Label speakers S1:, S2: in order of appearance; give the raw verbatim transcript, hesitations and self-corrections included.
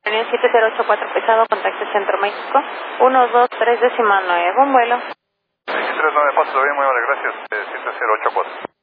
S1: Aerolínea siete cero ocho cuatro pesado, contacto Centro México, uno dos tres decimal nueve, buen vuelo.
S2: tres nueve cuatro, bien, muy amable, gracias, eh, siete cero ocho cuatro.